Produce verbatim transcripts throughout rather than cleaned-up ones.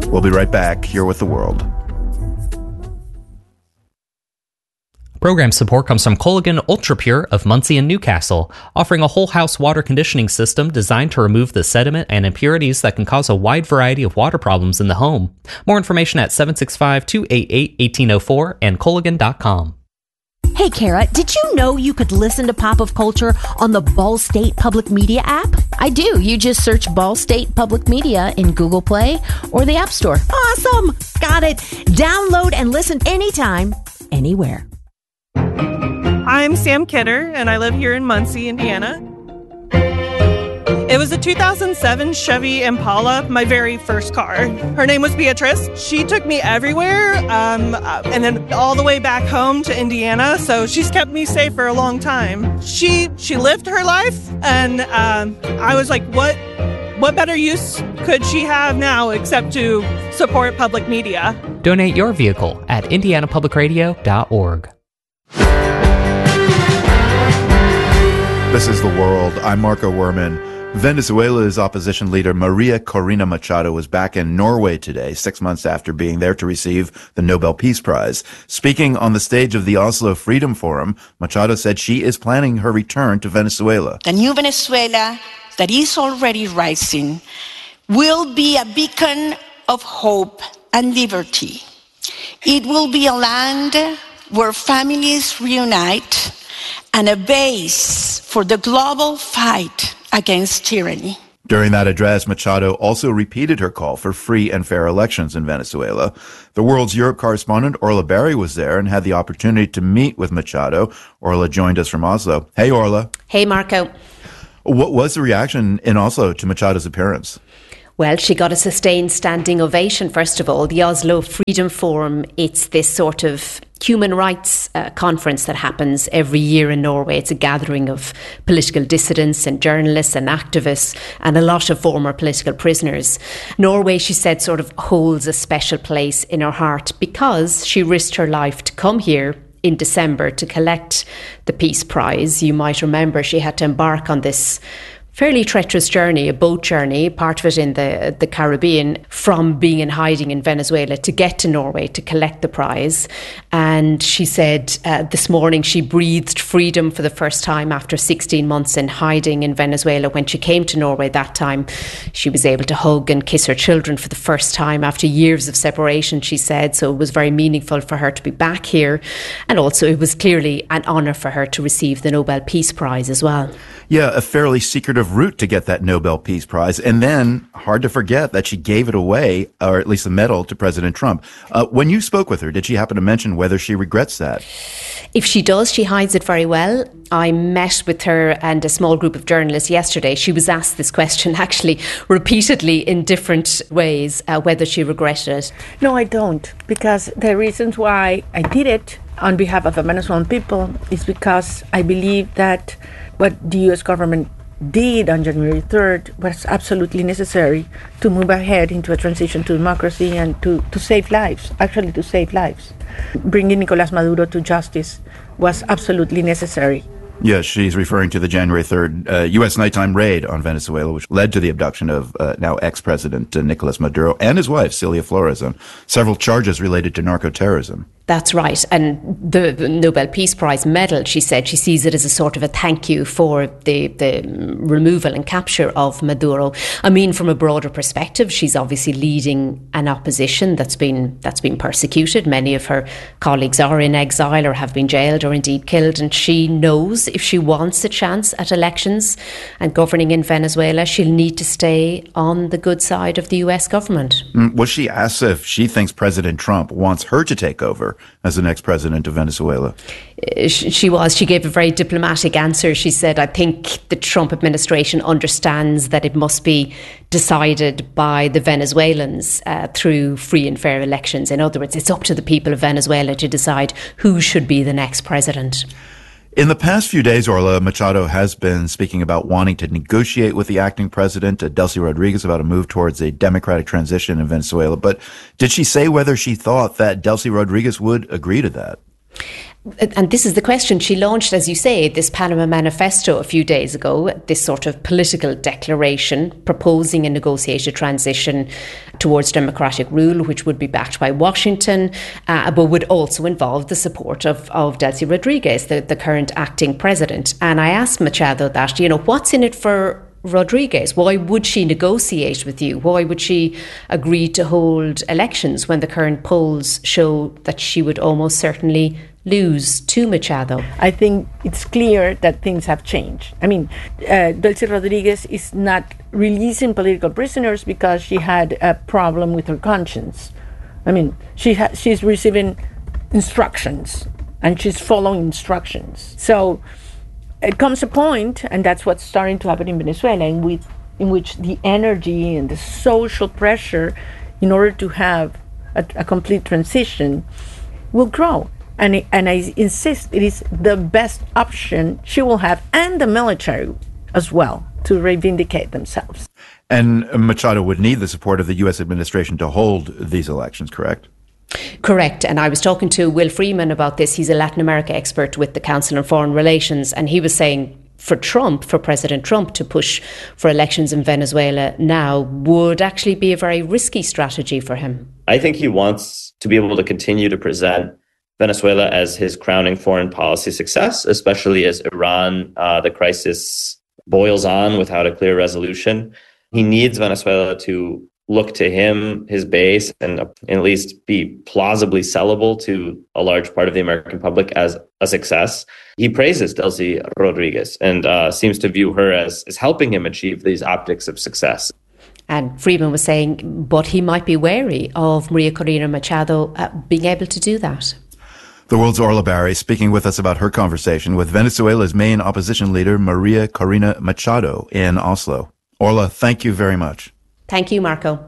We'll be right back here with The World. Program support comes from Culligan Ultra Pure of Muncie and Newcastle, offering a whole house water conditioning system designed to remove the sediment and impurities that can cause a wide variety of water problems in the home. More information at seven six five, two eight eight, one eight zero four and Culligan dot com. Hey, Kara, did you know you could listen to Pop of Culture on the Ball State Public Media app? I do. You just search Ball State Public Media in Google Play or the App Store. Awesome! Got it. Download and listen anytime, anywhere. I'm Sam Kidder, and I live here in Muncie, Indiana. It was a two thousand seven Chevy Impala, my very first car. Her name was Beatrice. She took me everywhere, um, and then all the way back home to Indiana, so she's kept me safe for a long time. She she lived her life, and um, I was like, what, what better use could she have now except to support public media? Donate your vehicle at indiana public radio dot org. This is The World. I'm Marco Werman. Venezuela's opposition leader Maria Corina Machado was back in Norway today, six months after being there to receive the Nobel Peace Prize. Speaking on the stage of the Oslo Freedom Forum, Machado said she is planning her return to Venezuela. The new Venezuela that is already rising will be a beacon of hope and liberty. It will be a land where families reunite and a base for the global fight against tyranny. During that address, Machado also repeated her call for free and fair elections in Venezuela. The World's Europe correspondent Orla Barry was there and had the opportunity to meet with Machado. Orla joined us from Oslo. Hey, Orla. Hey, Marco. What was the reaction in Oslo to Machado's appearance? Well, she got a sustained standing ovation, first of all. The Oslo Freedom Forum, it's this sort of human rights uh, conference that happens every year in Norway. It's a gathering of political dissidents and journalists and activists and a lot of former political prisoners. Norway, she said, sort of holds a special place in her heart because she risked her life to come here in December to collect the Peace Prize. You might remember she had to embark on this fairly treacherous journey, a boat journey, part of it in the the Caribbean, from being in hiding in Venezuela to get to Norway to collect the prize. And she said uh, this morning she breathed freedom for the first time after sixteen months in hiding in Venezuela. When she came to Norway that time, she was able to hug and kiss her children for the first time after years of separation, she said. So it was very meaningful for her to be back here. And also it was clearly an honour for her to receive the Nobel Peace Prize as well. Yeah, a fairly secretive route to get that Nobel Peace Prize. And then, hard to forget that she gave it away, or at least the medal, to President Trump. Uh, when you spoke with her, did she happen to mention whether she regrets that? If she does, she hides it very well. I met with her and a small group of journalists yesterday. She was asked this question, actually, repeatedly in different ways, uh, whether she regretted it. No, I don't, because the reasons why I did it on behalf of the Venezuelan people is because I believe that what the U S government did on January third was absolutely necessary to move ahead into a transition to democracy and to, to save lives, actually to save lives. Bringing Nicolás Maduro to justice was absolutely necessary. Yes, she's referring to the January third uh, U S nighttime raid on Venezuela, which led to the abduction of uh, now ex-president uh, Nicolás Maduro and his wife, Celia Flores, on several charges related to narco-terrorism. That's right. And the, the Nobel Peace Prize medal, she said, she sees it as a sort of a thank you for the, the removal and capture of Maduro. I mean, from a broader perspective, she's obviously leading an opposition that's been that's been persecuted. Many of her colleagues are in exile or have been jailed or indeed killed. And she knows if she wants a chance at elections and governing in Venezuela, she'll need to stay on the good side of the U S government. Was she asked if she thinks President Trump wants her to take over as the next president of Venezuela? She was. She gave a very diplomatic answer. She said, I think the Trump administration understands that it must be decided by the Venezuelans uh, through free and fair elections. In other words, it's up to the people of Venezuela to decide who should be the next president. In the past few days, Orla, Machado has been speaking about wanting to negotiate with the acting president, Delcy Rodriguez, about a move towards a democratic transition in Venezuela. But did she say whether she thought that Delcy Rodriguez would agree to that? And this is the question. She launched, as you say, this Panama Manifesto a few days ago, this sort of political declaration proposing a negotiated transition towards democratic rule, which would be backed by Washington, uh, but would also involve the support of, of Delcy Rodriguez, the, the current acting president. And I asked Machado that, you know, what's in it for Rodriguez? Why would she negotiate with you? Why would she agree to hold elections when the current polls show that she would almost certainly lose to Machado? I think it's clear that things have changed. I mean, uh, Delcy Rodriguez is not releasing political prisoners because she had a problem with her conscience. I mean, she ha- she's receiving instructions and she's following instructions. So it comes a point, and that's what's starting to happen in Venezuela, in which, in which the energy and the social pressure in order to have a, a complete transition will grow. And, and I insist it is the best option she will have, and the military as well, to reivindicate themselves. And Machado would need the support of the U S administration to hold these elections, correct? Correct. And I was talking to Will Freeman about this. He's a Latin America expert with the Council on Foreign Relations. And he was saying for Trump, for President Trump to push for elections in Venezuela now would actually be a very risky strategy for him. I think he wants to be able to continue to present Venezuela as his crowning foreign policy success, especially as Iran, uh, the crisis boils on without a clear resolution. He needs Venezuela to look to him, his base, and at least be plausibly sellable to a large part of the American public as a success. He praises Delcy Rodriguez and uh, seems to view her as, as helping him achieve these optics of success. And Freeman was saying, but he might be wary of Maria Corina Machado uh, being able to do that. The World's Orla Barry speaking with us about her conversation with Venezuela's main opposition leader, Maria Corina Machado, in Oslo. Orla, thank you very much. Thank you, Marco.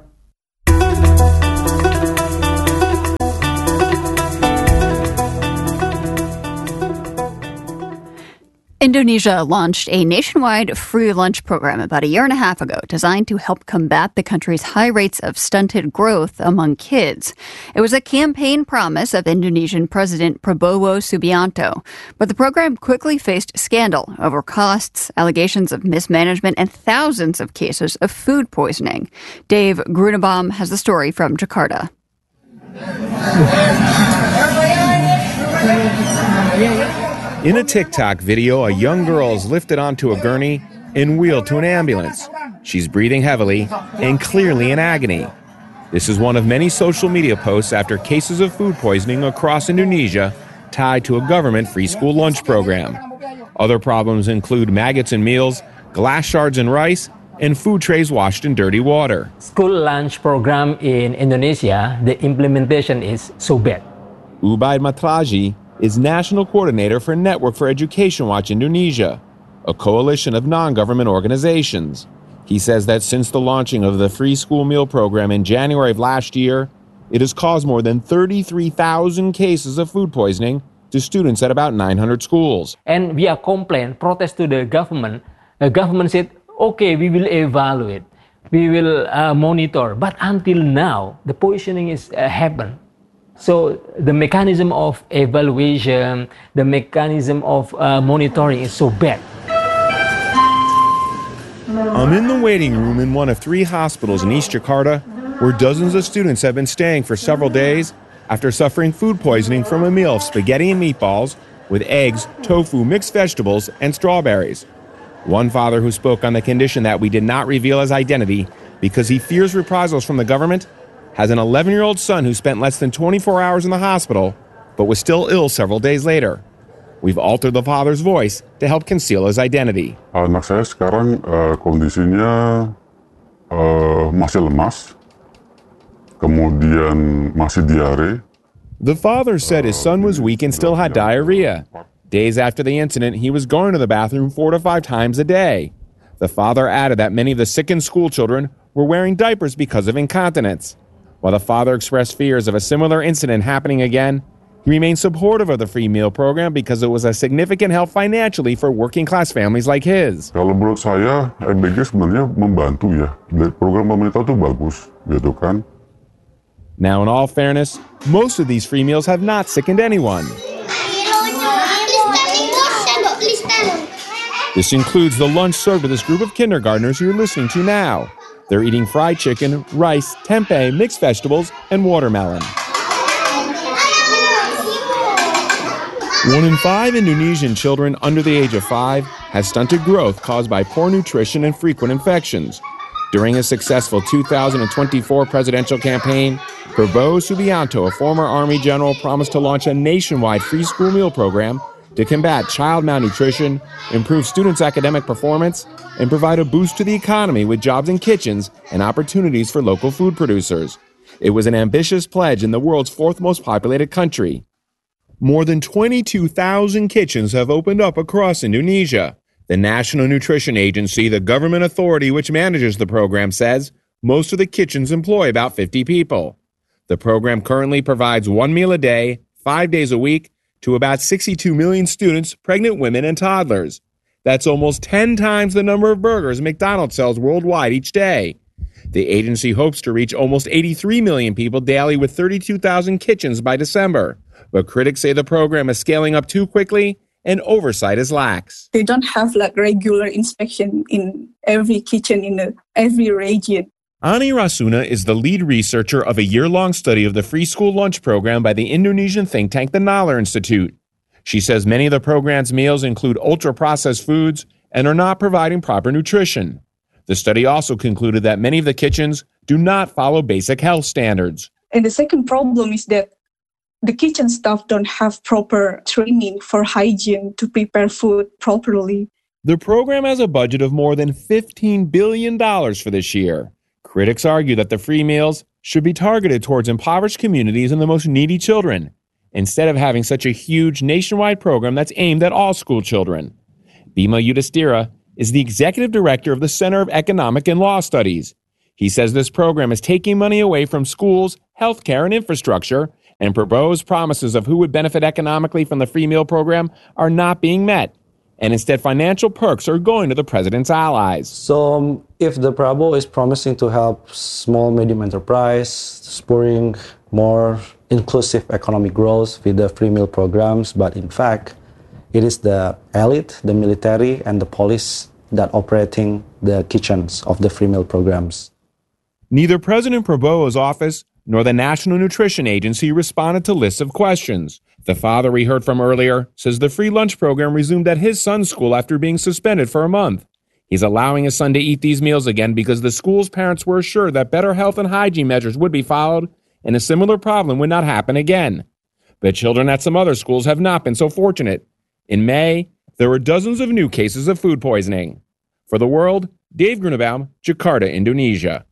Indonesia launched a nationwide free lunch program about a year and a half ago designed to help combat the country's high rates of stunted growth among kids. It was a campaign promise of Indonesian President Prabowo Subianto, but the program quickly faced scandal over costs, allegations of mismanagement, and thousands of cases of food poisoning. Dave Grunebaum has the story from Jakarta. In a TikTok video, a young girl is lifted onto a gurney and wheeled to an ambulance. She's breathing heavily and clearly in agony. This is one of many social media posts after cases of food poisoning across Indonesia tied to a government free school lunch program. Other problems include maggots in meals, glass shards in rice, and food trays washed in dirty water. School lunch program in Indonesia, the implementation is so bad. Ubaid Matraji is National Coordinator for Network for Education Watch Indonesia, a coalition of non-government organizations. He says that since the launching of the free school meal program in January of last year, it has caused more than thirty-three thousand cases of food poisoning to students at about nine hundred schools. And we are complain, protest to the government. The government said, okay, we will evaluate, we will uh, monitor. But until now, the poisoning is uh, happened. So the mechanism of evaluation, the mechanism of uh, monitoring is so bad. I'm in the waiting room in one of three hospitals in East Jakarta where dozens of students have been staying for several days after suffering food poisoning from a meal of spaghetti and meatballs with eggs, tofu, mixed vegetables, and strawberries. One father who spoke on the condition that we did not reveal his identity because he fears reprisals from the government has an eleven-year-old son who spent less than twenty-four hours in the hospital, but was still ill several days later. We've altered the father's voice to help conceal his identity. Anak saya sekarang uh, kondisinya uh, masih lemas, kemudian masih diare. The father said his son was weak and still had diarrhea. Days after the incident, he was going to the bathroom four to five times a day. The father added that many of the sickened school children were wearing diapers because of incontinence. While the father expressed fears of a similar incident happening again, he remains supportive of the free meal program because it was a significant help financially for working-class families like his. Kalau menurut saya, M B G sebenarnya membantu ya. Program pemerintah itu bagus, gitu kan. Now, in all fairness, most of these free meals have not sickened anyone. This includes the lunch served to this group of kindergartners you're listening to now. They're eating fried chicken, rice, tempeh, mixed vegetables, and watermelon. One in five Indonesian children under the age of five has stunted growth caused by poor nutrition and frequent infections. During a successful two thousand twenty-four presidential campaign, Prabowo Subianto, a former Army general, promised to launch a nationwide free school meal program to combat child malnutrition, improve students' academic performance, and provide a boost to the economy with jobs in kitchens and opportunities for local food producers. It was an ambitious pledge in the world's fourth most populated country. More than twenty-two thousand kitchens have opened up across Indonesia. The National Nutrition Agency, the government authority which manages the program, says most of the kitchens employ about fifty people. The program currently provides one meal a day, five days a week, to about sixty-two million students, pregnant women, and toddlers. That's almost ten times the number of burgers McDonald's sells worldwide each day. The agency hopes to reach almost eighty-three million people daily with thirty-two thousand kitchens by December. But critics say the program is scaling up too quickly and oversight is lax. They don't have like regular inspection in every kitchen in the, every region. Ani Rasuna is the lead researcher of a year-long study of the free school lunch program by the Indonesian think tank, the Nalar Institute. She says many of the program's meals include ultra-processed foods and are not providing proper nutrition. The study also concluded that many of the kitchens do not follow basic health standards. And the second problem is that the kitchen staff don't have proper training for hygiene to prepare food properly. The program has a budget of more than fifteen billion dollars for this year. Critics argue that the free meals should be targeted towards impoverished communities and the most needy children, instead of having such a huge nationwide program that's aimed at all school children. Bima Yudhistira is the executive director of the Center of Economic and Law Studies. He says this program is taking money away from schools, healthcare, and infrastructure, and Prabowo's promises of who would benefit economically from the free meal program are not being met. And instead, financial perks are going to the president's allies. So um, if the Prabowo is promising to help small, medium enterprise, spurring more inclusive economic growth with the free meal programs, but in fact, it is the elite, the military, and the police that operating the kitchens of the free meal programs. Neither President Prabowo's office nor the National Nutrition Agency responded to lists of questions. The father we heard from earlier says the free lunch program resumed at his son's school after being suspended for a month. He's allowing his son to eat these meals again because the school's parents were assured that better health and hygiene measures would be followed and a similar problem would not happen again. But children at some other schools have not been so fortunate. In May, there were dozens of new cases of food poisoning. For The World, Dave Grunebaum, Jakarta, Indonesia.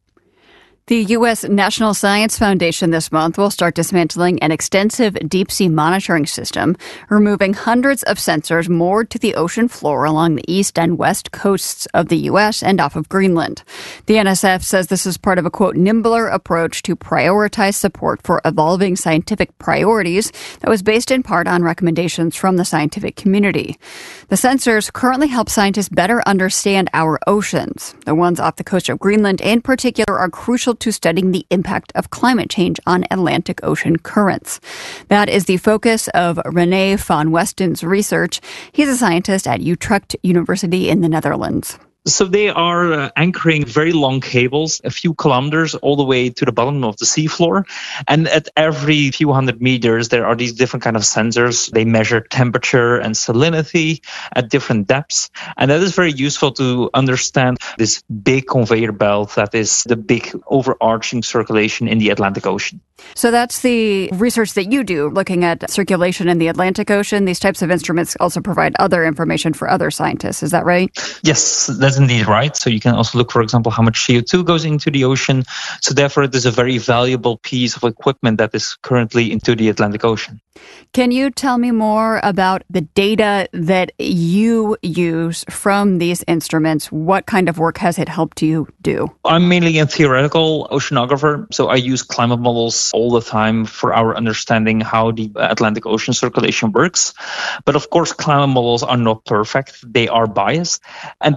The U S National Science Foundation this month will start dismantling an extensive deep-sea monitoring system, removing hundreds of sensors moored to the ocean floor along the east and west coasts of the U S and off of Greenland. The N S F says this is part of a, quote, nimbler approach to prioritize support for evolving scientific priorities that was based in part on recommendations from the scientific community. The sensors currently help scientists better understand our oceans. The ones off the coast of Greenland in particular are crucial to studying the impact of climate change on Atlantic Ocean currents. That is the focus of René van Westen's research. He's a scientist at Utrecht University in the Netherlands. So they are uh, anchoring very long cables, a few kilometers all the way to the bottom of the seafloor. And at every few hundred meters, there are these different kind of sensors. They measure temperature and salinity at different depths. And that is very useful to understand this big conveyor belt that is the big overarching circulation in the Atlantic Ocean. So that's the research that you do, looking at circulation in the Atlantic Ocean. These types of instruments also provide other information for other scientists. Is that right? Yes, that's indeed right. So you can also look, for example, how much C O two goes into the ocean. So therefore, it is a very valuable piece of equipment that is currently into the Atlantic Ocean. Can you tell me more about the data that you use from these instruments? What kind of work has it helped you do? I'm mainly a theoretical oceanographer, so I use climate models all the time for our understanding how the Atlantic Ocean circulation works. But of course, climate models are not perfect. They are biased. And therefore,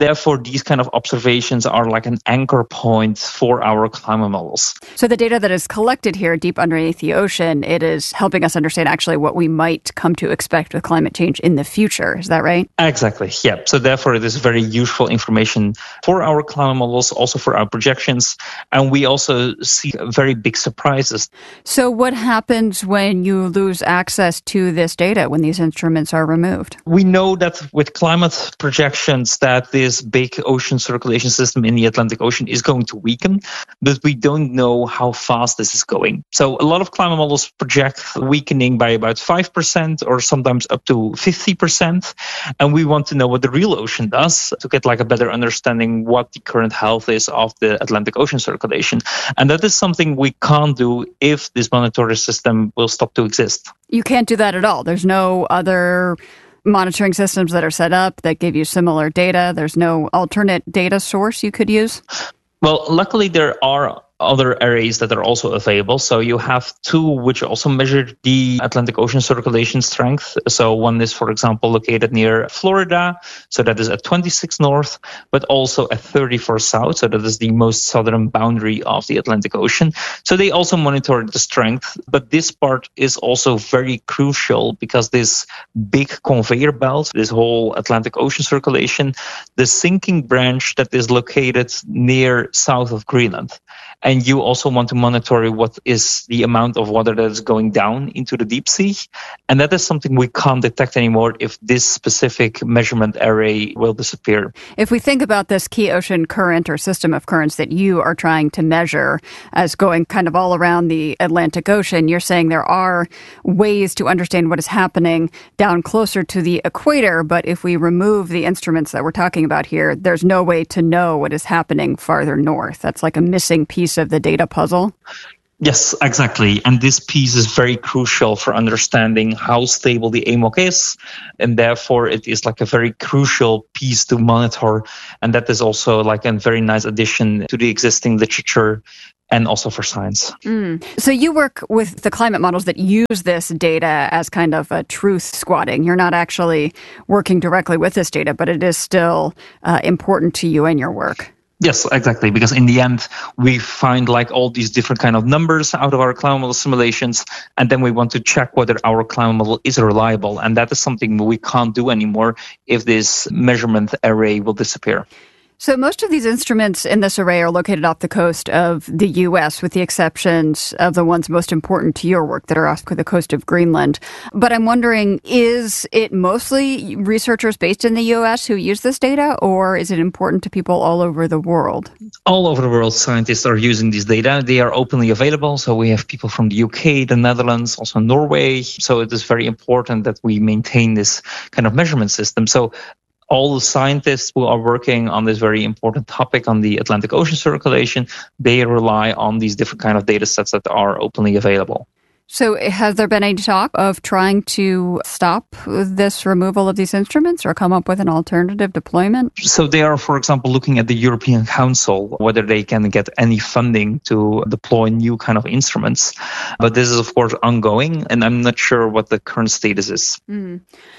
these kind of observations are like an anchor point for our climate models. So the data that is collected here deep underneath the ocean, it is helping us understand actually what we might come to expect with climate change in the future. Is that right? Exactly. Yeah. So therefore, it is very useful information for our climate models, also for our projections. And we also see very big surprises. So what happens when you lose access to this data, when these instruments are removed? We know that with climate projections that this big ocean circulation system in the Atlantic Ocean is going to weaken, but we don't know how fast this is going. So a lot of climate models project weakening by about five percent or sometimes up to fifty percent. And we want to know what the real ocean does to get like a better understanding what the current health is of the Atlantic Ocean circulation. And that is something we can't do if this monitoring system will stop to exist. You can't do that at all. There's no other monitoring systems that are set up that give you similar data. There's no alternate data source you could use? Well, luckily there are other arrays that are also available. So you have two which also measure the Atlantic Ocean circulation strength. So one is, for example, located near Florida. So that is at twenty-six north, but also at thirty-four south. So that is the most southern boundary of the Atlantic Ocean. So they also monitor the strength. But this part is also very crucial because this big conveyor belt, this whole Atlantic Ocean circulation, the sinking branch that is located near south of Greenland. And you also want to monitor what is the amount of water that is going down into the deep sea. And that is something we can't detect anymore if this specific measurement array will disappear. If we think about this key ocean current or system of currents that you are trying to measure as going kind of all around the Atlantic Ocean, you're saying there are ways to understand what is happening down closer to the equator. But if we remove the instruments that we're talking about here, there's no way to know what is happening farther north. That's like a missing piece of the data puzzle. Yes, exactly. And this piece is very crucial for understanding how stable the A M O C is. And therefore, it is like a very crucial piece to monitor. And that is also like a very nice addition to the existing literature and also for science. Mm. So you work with the climate models that use this data as kind of a truth squatting. You're not actually working directly with this data, but it is still uh, important to you and your work. Yes, exactly. Because in the end, we find like all these different kind of numbers out of our climate model simulations, and then we want to check whether our climate model is reliable. And that is something we can't do anymore if this measurement array will disappear. So most of these instruments in this array are located off the coast of the U S, with the exceptions of the ones most important to your work that are off the coast of Greenland. But I'm wondering, is it mostly researchers based in the U S who use this data, or is it important to people all over the world? All over the world, scientists are using this data. They are openly available. So we have people from the U K, the Netherlands, also Norway. So it is very important that we maintain this kind of measurement system. So all the scientists who are working on this very important topic on the Atlantic Ocean circulation, they rely on these different kind of data sets that are openly available. So has there been any talk of trying to stop this removal of these instruments or come up with an alternative deployment? So they are, for example, looking at the European Council, whether they can get any funding to deploy new kind of instruments. But this is, of course, ongoing, and I'm not sure what the current status is. Mm.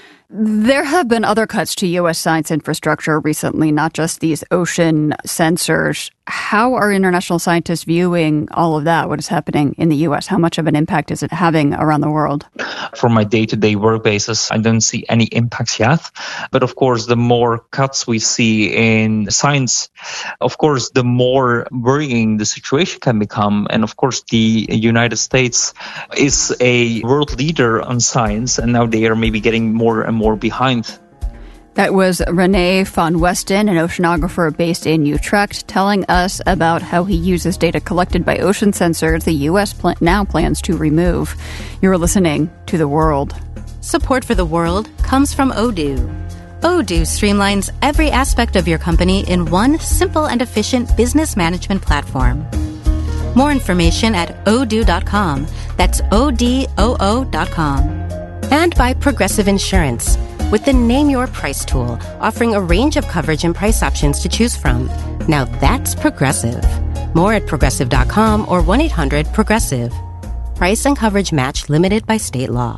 There have been other cuts to U S science infrastructure recently, not just these ocean sensors. How are international scientists viewing all of that, what is happening in the U S? How much of an impact is it having around the world? For my day-to-day work basis, I don't see any impacts yet. But of course, the more cuts we see in science, of course, the more worrying the situation can become. And of course, the United States is a world leader on science, and now they are maybe getting more and more behind. That was René van Westen, an oceanographer based in Utrecht, telling us about how he uses data collected by ocean sensors the U S pl- now plans to remove. You're listening to The World. Support for The World comes from Odoo. Odoo streamlines every aspect of your company in one simple and efficient business management platform. More information at odoo dot com. That's O D O O dot com. And by Progressive Insurance, with the Name Your Price tool, offering a range of coverage and price options to choose from. Now that's Progressive. More at progressive dot com or one eight hundred progressive. Price and coverage match limited by state law.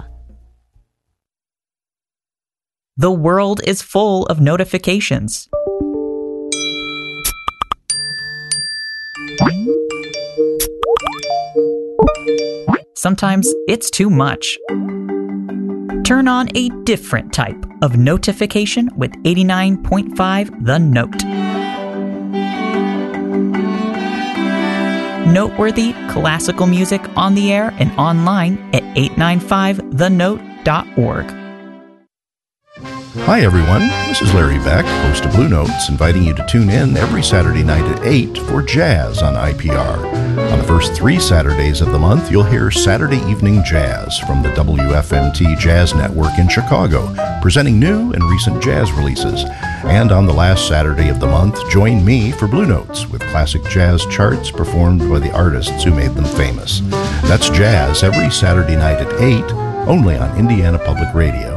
The world is full of notifications. Sometimes it's too much. Turn on a different type of notification with eighty-nine point five The Note. Noteworthy classical music on the air and online at eight ninety-five the note dot org. Hi everyone, this is Larry Beck, host of Blue Notes, inviting you to tune in every Saturday night at eight for Jazz on I P R. On the first three Saturdays of the month, you'll hear Saturday Evening Jazz from the W F M T Jazz Network in Chicago, presenting new and recent jazz releases. And on the last Saturday of the month, join me for Blue Notes with classic jazz charts performed by the artists who made them famous. That's jazz every Saturday night at eight, only on Indiana Public Radio.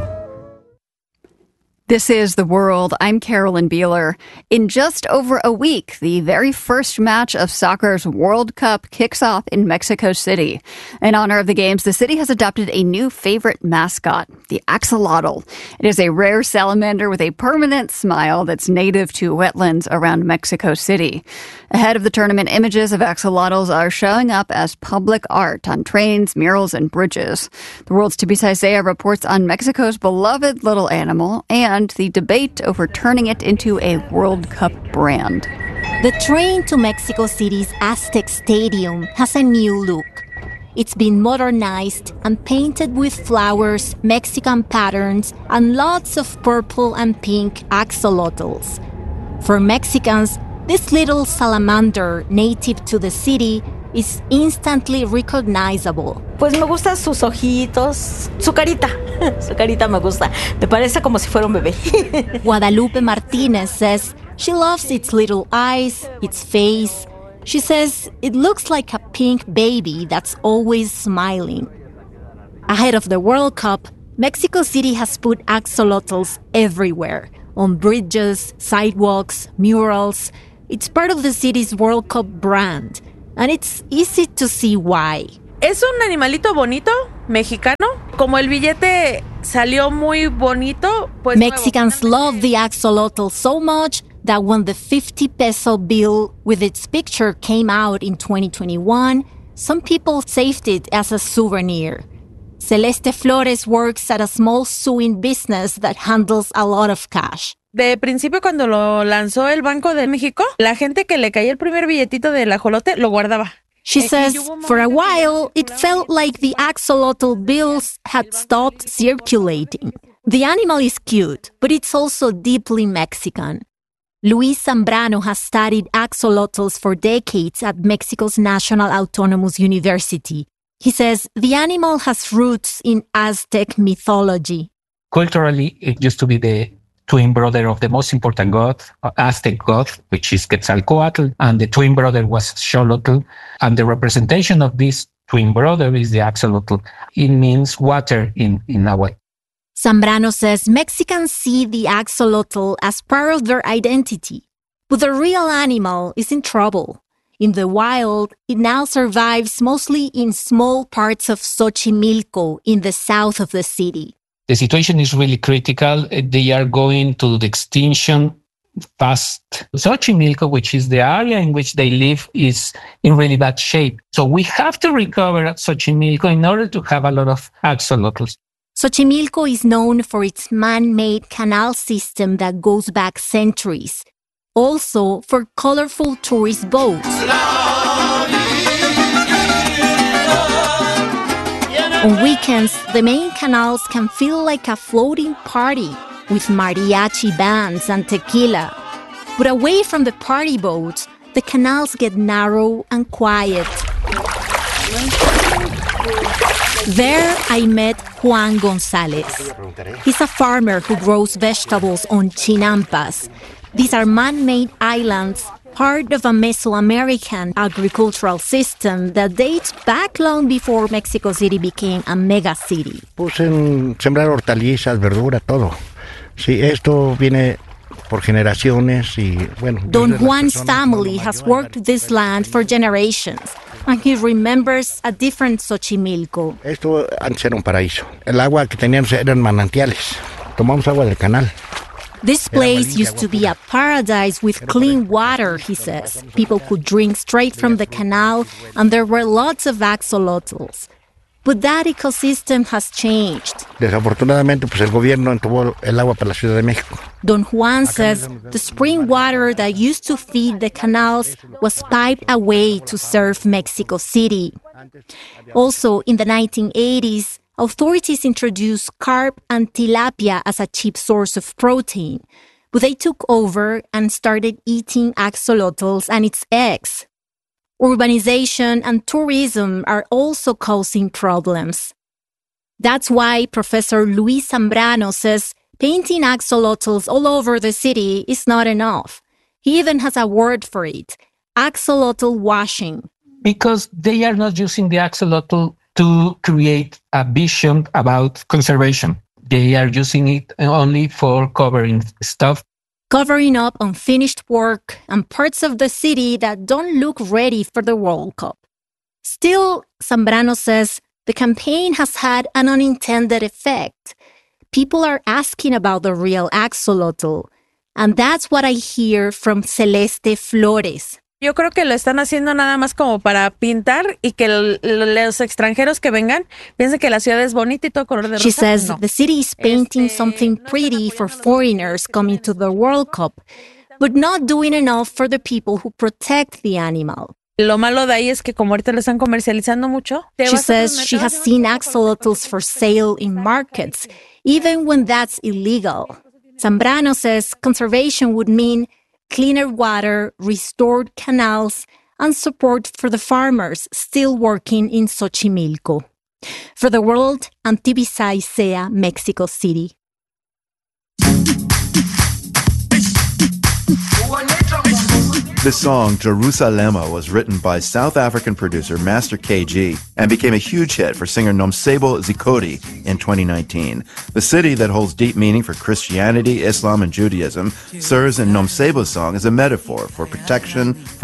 This is The World. I'm Carolyn Beeler. In just over a week, the very first match of soccer's World Cup kicks off in Mexico City. In honor of the games, the city has adopted a new favorite mascot, the axolotl. It is a rare salamander with a permanent smile that's native to wetlands around Mexico City. Ahead of the tournament, images of axolotls are showing up as public art on trains, murals, and bridges. The World's Tibis Isaiah reports on Mexico's beloved little animal and the debate over turning it into a World Cup brand. The train to Mexico City's Aztec Stadium has a new look. It's been modernized and painted with flowers, Mexican patterns, and lots of purple and pink axolotls. For Mexicans, this little salamander native to the city is instantly recognizable. Pues me gustan sus ojitos, su carita. Su carita me gusta. Me parece como si fuera un bebé. Guadalupe Martinez says she loves its little eyes, its face. She says it looks like a pink baby that's always smiling. Ahead of the World Cup, Mexico City has put axolotls everywhere, on bridges, sidewalks, murals. It's part of the city's World Cup brand. And it's easy to see why. Es un animalito bonito, mexicano. Como el billete salió muy bonito, pues Mexicans love the axolotl so much that when the fifty peso bill with its picture came out in twenty twenty-one, some people saved it as a souvenir. Celeste Flores works at a small sewing business that handles a lot of cash. De principio, cuando lo lanzó el Banco de México, la gente que le caía el primer billetito del ajolote lo guardaba. She says, for a while, it felt like the axolotl bills had stopped circulating. The animal is cute, but it's also deeply Mexican. Luis Zambrano has studied axolotls for decades at Mexico's National Autonomous University. He says the animal has roots in Aztec mythology. Culturally, it used to be the twin brother of the most important god, Aztec god, which is Quetzalcoatl, and the twin brother was Xolotl. And the representation of this twin brother is the axolotl. It means water in, in Nahuatl. Zambrano says Mexicans see the axolotl as part of their identity, but the real animal is in trouble. In the wild, it now survives mostly in small parts of Xochimilco in the south of the city. The situation is really critical. They are going to the extinction fast. Xochimilco, which is the area in which they live, is in really bad shape. So we have to recover Xochimilco in order to have a lot of axolotls. Xochimilco is known for its man-made canal system that goes back centuries. Also for colorful tourist boats. On weekends, the main canals can feel like a floating party with mariachi bands and tequila. But away from the party boats, the canals get narrow and quiet. There, I met Juan Gonzalez. He's a farmer who grows vegetables on chinampas. These are man-made islands, part of a Mesoamerican agricultural system that dates back long before Mexico City became a mega city. Puse en sembrar hortalizas, verduras, todo. Sí, esto viene por generaciones y bueno. Don Juan's family has worked this land for generations, and he remembers a different Xochimilco. Esto antes era un paraíso. El agua que teníamos eran manantiales. Tomamos agua del canal. This place used to be a paradise with clean water, he says. People could drink straight from the canal, and there were lots of axolotls. But that ecosystem has changed. Desafortunadamente, pues el gobierno entubó el agua para la Ciudad de México. Don Juan says the spring water that used to feed the canals was piped away to serve Mexico City. Also, in the nineteen eighties, authorities introduced carp and tilapia as a cheap source of protein, but they took over and started eating axolotls and its eggs. Urbanization and tourism are also causing problems. That's why Professor Luis Zambrano says painting axolotls all over the city is not enough. He even has a word for it, axolotl washing. Because they are not using the axolotl to create a vision about conservation. They are using it only for covering stuff. Covering up unfinished work and parts of the city that don't look ready for the World Cup. Still, Zambrano says the campaign has had an unintended effect. People are asking about the real axolotl, and that's what I hear from Celeste Flores. Yo creo que lo están haciendo nada más como para pintar y que el, los extranjeros que vengan piensen que la ciudad es bonita y todo color de rosa. She says no. the city is painting something pretty for foreigners coming to the World Cup, but not doing enough for the people who protect the animal. Lo malo de ahí es que como ahorita lo están comercializando mucho. She says she has seen axolotls for sale in markets, even when that's illegal. Zambrano says conservation would mean cleaner water, restored canals, and support for the farmers still working in Xochimilco. For the World, Antibisay Sea, Mexico City. This song, Jerusalema, was written by South African producer Master K G and became a huge hit for singer Nomcebo Zikodi in twenty nineteen. The city that holds deep meaning for Christianity, Islam, and Judaism serves in Nomcebo's song as a metaphor for protection from